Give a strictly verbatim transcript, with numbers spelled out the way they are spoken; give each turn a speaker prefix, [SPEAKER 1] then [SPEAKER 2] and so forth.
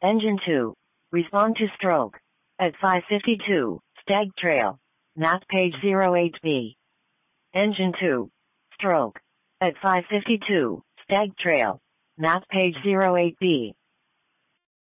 [SPEAKER 1] Engine two. Respond to stroke. At five fifty-two, Stag Trail. Map page zero eight B. Engine two. Stroke. At five fifty-two, Stag Trail. Map page zero eight B.